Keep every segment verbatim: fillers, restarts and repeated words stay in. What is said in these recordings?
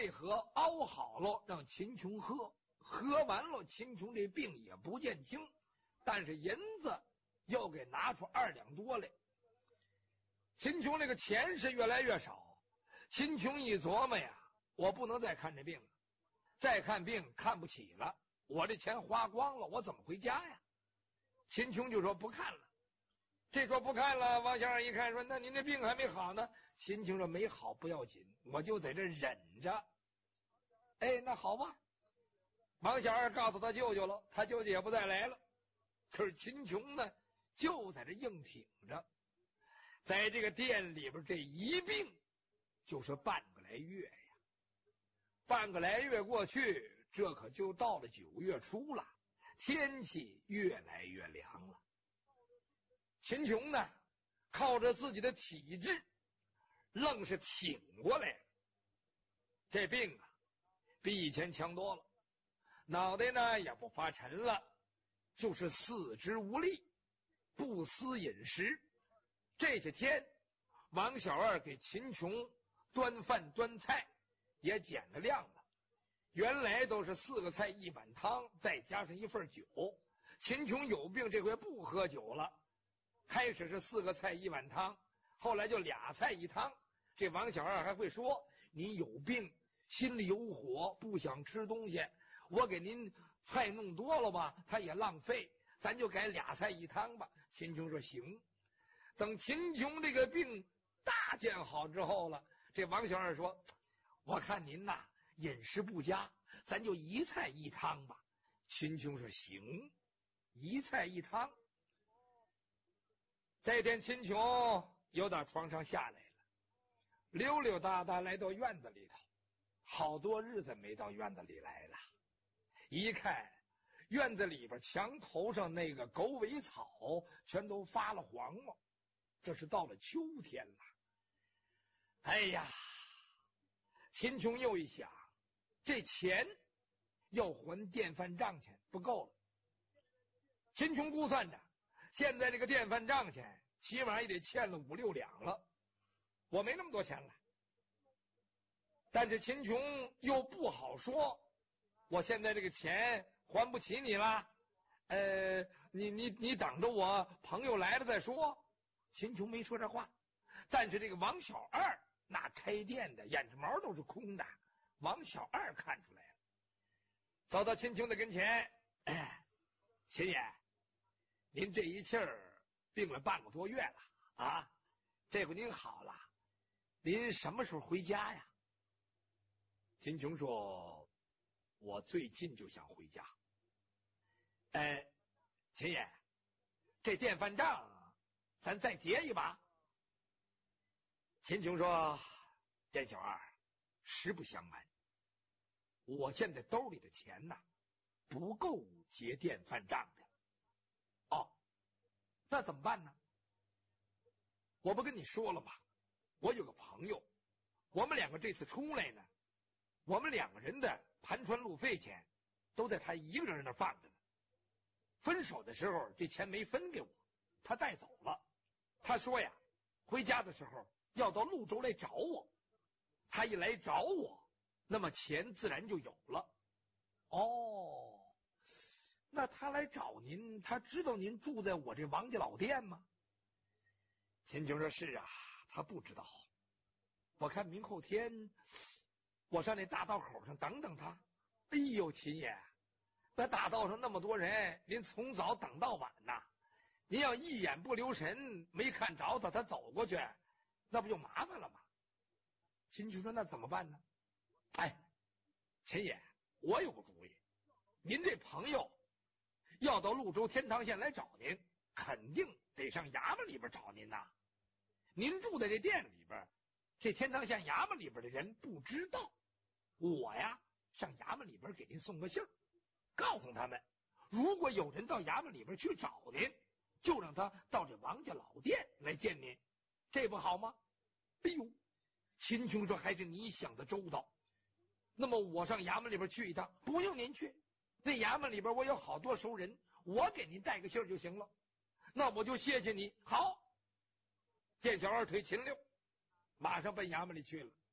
配合熬好了，让秦琼喝。喝完了，秦琼这病也不见轻，但是银子又给拿出二两多来。秦琼这个钱是越来越少，秦琼一琢磨呀，我不能再看这病了，再看病看不起了，我这钱花光了，我怎么回家呀？秦琼就说不看了。这说不看了，王小二一看说，那您这病还没好呢。秦琼说没好不要紧，我就在这忍着。哎，那好吧。王小二告诉他舅舅了，他舅舅也不再来了。可是秦琼呢，就在这硬挺着，在这个店里边这一病就是半个来月呀。半个来月过去，这可就到了九月初了，天气越来越凉了。秦琼呢，靠着自己的体质，愣是挺过来了。这病啊，比以前强多了，脑袋呢也不发沉了，就是四肢无力，不思饮食。这些天，王小二给秦琼端饭端菜也减了量了，原来都是四个菜一碗汤，再加上一份酒。秦琼有病这回不喝酒了，开始是四个菜一碗汤，后来就俩菜一汤。这王小二还会说，您有病，心里有火，不想吃东西，我给您菜弄多了吧，他也浪费，咱就改俩菜一汤吧。秦琼说行。等秦琼这个病大见好之后了，这王小二说，我看您呐饮食不佳，咱就一菜一汤吧。秦琼说行，一菜一汤。这天秦琼又到床上下来了，溜溜达达来到院子里头，好多日子没到院子里来了。一看院子里边墙头上那个狗尾草全都发了黄了，这是到了秋天了。哎呀，秦琼又一想，这钱要还电饭账钱不够了。秦琼估算着，现在这个电饭账钱起码也得欠了五六两了，我没那么多钱了。但是秦琼又不好说，我现在这个钱还不起你了，呃，你你你等着我朋友来了再说。秦琼没说这话，但是这个王小二那开店的眼睛毛都是空的，王小二看出来了，走到秦琼的跟前，哎，秦爷，您这一气儿病了半个多月了啊，这回您好了，您什么时候回家呀？秦琼说，我最近就想回家。哎，秦爷，这电饭账咱再结一把。秦琼说，店小二，实不相瞒，我现在兜里的钱呐不够结电饭账的。哦，那怎么办呢？我不跟你说了吗？我有个朋友，我们两个这次出来呢，我们两个人的盘船路费钱都在他一个人那放着呢。分手的时候这钱没分给我，他带走了。他说呀，回家的时候要到潞州来找我，他一来找我，那么钱自然就有了。哦，那他来找您，他知道您住在我这王家老店吗？秦琼说，是啊，他不知道。我看明后天我上那大道口上等等他。哎呦，秦爷，在大道上那么多人，您从早等到晚呐，您要一眼不留神没看着他，他走过去，那不就麻烦了吗？秦琼说，那怎么办呢？哎，秦爷，我有个主意，您这朋友要到潞州天堂县来找您，肯定得上衙门里边找您呐。您住在这店里边，这天堂县衙门里边的人不知道，我呀上衙门里边给您送个信儿，告诉他们，如果有人到衙门里边去找您，就让他到这王家老店来见您，这不好吗？哎呦，秦琼说，还是你想的周到。那么我上衙门里边去一趟，不用您去，那衙门里边我有好多熟人，我给您带个信儿就行了。那我就谢谢你。好，店小二腿秦六马上奔衙门里去了。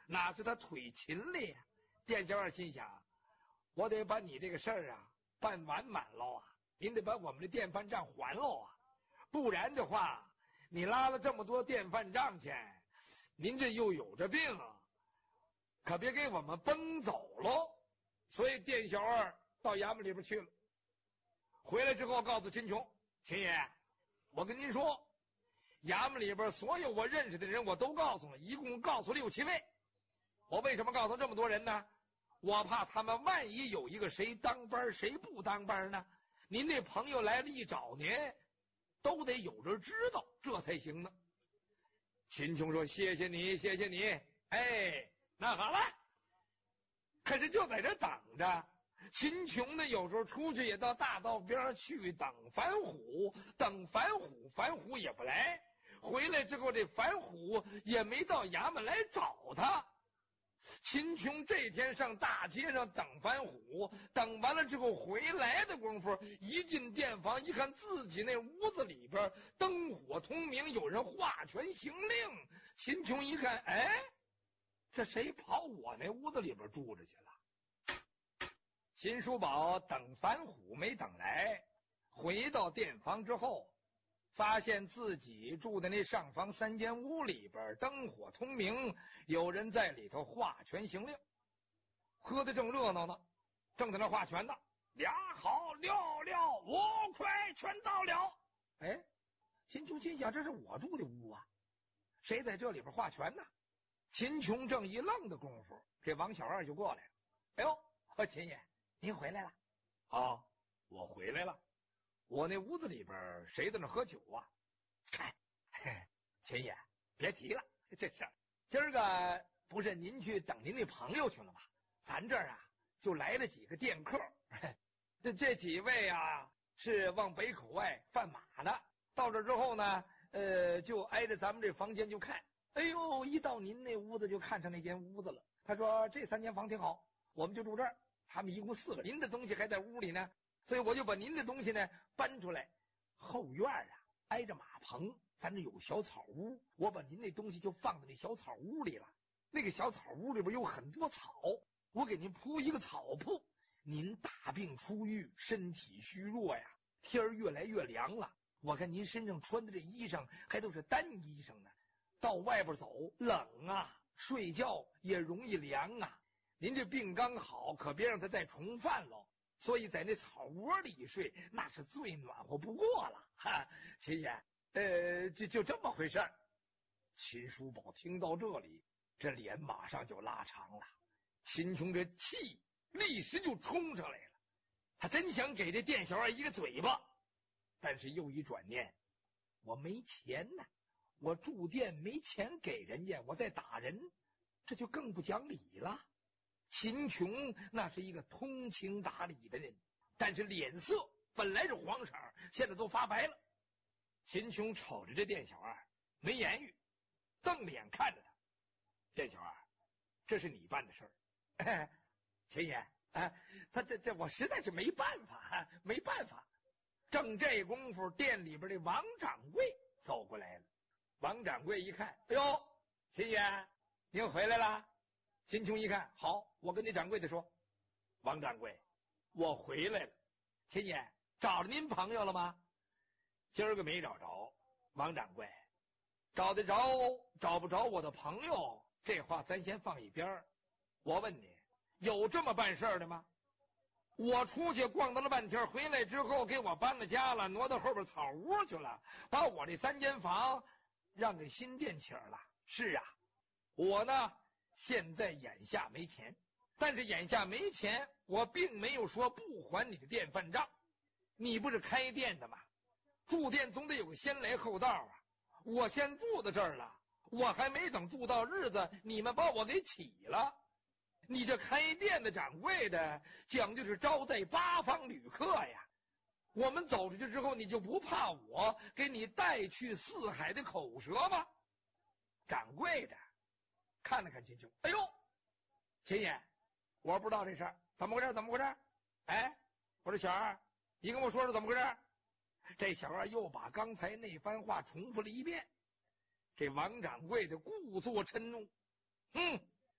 哪是他腿勤了呀？店小二心想，我得把你这个事儿啊办完满喽啊，您得把我们的电饭账还喽啊，不然的话，你拉了这么多电饭账钱，您这又有着病啊，可别给我们崩走喽。所以店小二到衙门里边去了，回来之后告诉秦琼，秦爷，我跟您说，衙门里边所有我认识的人我都告诉了，一共告诉六七位。我为什么告诉这么多人呢？我怕他们万一有一个谁当班谁不当班呢，您那朋友来了一找您，都得有人知道，这才行呢。秦琼说，谢谢你，谢谢你。哎，那好了。可是就在这等着，秦琼呢有时候出去也到大道边上去等樊虎，等樊虎，樊虎也不来，回来之后这樊虎也没到衙门来找他。秦琼这天上大街上等樊虎，等完了之后回来的功夫，一进店房一看自己那屋子里边灯火通明，有人画权行令。秦琼一看，哎，这谁跑我那屋子里边住着去了？秦叔宝等樊虎没等来，回到店房之后，发现自己住的那上房三间屋里边灯火通明，有人在里头画权行令，喝得正热闹呢，正在那画权呢。俩好六六五块全到了。哎，秦琼心想，这是我住的屋啊，谁在这里边画权呢？秦琼正一愣的功夫，这王小二就过来了。哎呦，秦爷您回来了。啊，我回来了。我那屋子里边谁在那喝酒啊？嗨，秦爷别提了，这事儿今儿个不是您去等您那朋友去了吗？咱这儿啊就来了几个店客，这这几位啊是往北口外贩马的，到这之后呢，呃，就挨着咱们这房间就看。哎呦，一到您那屋子就看上那间屋子了。他说这三间房挺好，我们就住这儿。他们一共四个，您的东西还在屋里呢，所以我就把您的东西呢搬出来。后院啊挨着马棚，咱这有个小草屋，我把您那东西就放在那小草屋里了。那个小草屋里边有很多草，我给您铺一个草铺。您大病初愈，身体虚弱呀，天儿越来越凉了，我看您身上穿的这衣裳还都是单衣裳呢，到外边走冷啊，睡觉也容易凉啊。您这病刚好，可别让他再重犯喽。所以在那草窝里睡，那是最暖和不过了。哈，秦爷，呃，就就这么回事儿。秦叔宝听到这里，这脸马上就拉长了。秦琼这气立时就冲上来了，他真想给这店小二一个嘴巴，但是又一转念，我没钱呢，我住店没钱给人家，我再打人，这就更不讲理了。秦琼那是一个通情达理的人，但是脸色本来是黄色，现在都发白了。秦琼瞅着这店小二没言语，瞪脸看着他。店小二，这是你办的事儿。哎，秦爷，哎，他这这我实在是没办法，没办法。正这功夫，店里边的王掌柜走过来了。王掌柜一看，哎呦，秦爷您回来了。秦琼一看，好，我跟那掌柜的说，王掌柜，我回来了。秦爷找着您朋友了吗？今儿个没找着。王掌柜，找得着找不着我的朋友，这话咱先放一边。我问你，有这么办事的吗？我出去逛到了半天，回来之后给我搬了家了，挪到后边草屋去了，把我这三间房让给新店请了。是啊，我呢现在眼下没钱，但是眼下没钱，我并没有说不还你的电饭账。你不是开店的吗？住店总得有个先来后到啊。我先住到这儿了，我还没等住到日子，你们把我给起了。你这开店的掌柜的讲究是招待八方旅客呀，我们走出去之后，你就不怕我给你带去四海的口舌吗？掌柜的看了看秦琼，哎呦，秦爷，我不知道这事儿，怎么回事？怎么回事？哎，我说小二，你跟我说说怎么回事？这小二又把刚才那番话重复了一遍。这王掌柜的故作嗔怒，嗯，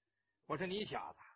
我说你小子